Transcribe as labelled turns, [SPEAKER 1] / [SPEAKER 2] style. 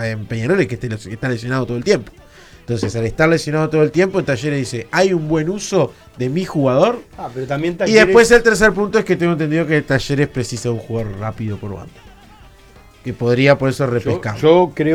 [SPEAKER 1] en Peñarol es que está lesionado todo el tiempo. Entonces, al estar lesionado todo el tiempo, en Talleres dice, hay un buen uso de mi jugador.
[SPEAKER 2] Pero también
[SPEAKER 1] Y
[SPEAKER 2] Talleres...
[SPEAKER 1] después el tercer punto es que tengo entendido que Talleres precisa un jugador rápido por banda. Que podría por eso repescar.
[SPEAKER 2] Yo creo